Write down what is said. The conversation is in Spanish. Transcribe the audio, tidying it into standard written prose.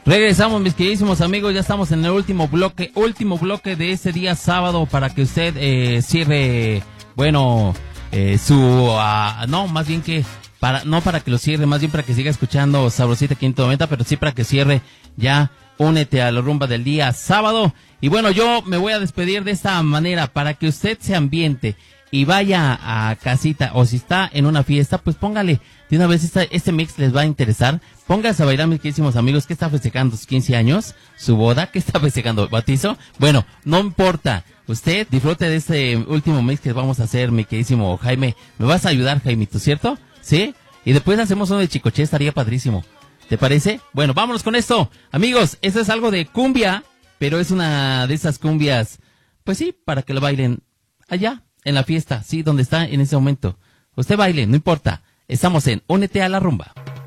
Regresamos, mis queridísimos amigos, ya estamos en el último bloque de ese día sábado para que usted cierre, bueno, no, más bien que, no para que lo cierre, más bien para que siga escuchando Sabrosita 590, pero sí para que cierre ya, únete a la rumba del día sábado. Y bueno, yo me voy a despedir de esta manera, para que usted se ambiente y vaya a casita, o si está en una fiesta, pues póngale de una vez este mix, les va a interesar. Póngase a bailar, mis queridísimos amigos. ¿Qué está festejando? ¿Sus 15 años? ¿Su boda? ¿Qué está festejando? ¿Bautizo? Bueno, no importa. Usted disfrute de este último mix que vamos a hacer, mi queridísimo Jaime. ¿Me vas a ayudar, Jaimito, cierto? ¿Sí? Y después hacemos uno de Chicoche, estaría padrísimo. ¿Te parece? Bueno, vámonos con esto. Amigos, esto es algo de cumbia, pero es una de esas cumbias, pues sí, para que lo bailen allá, en la fiesta, sí, donde está en ese momento. Usted baile, no importa. Estamos en Únete a la Rumba.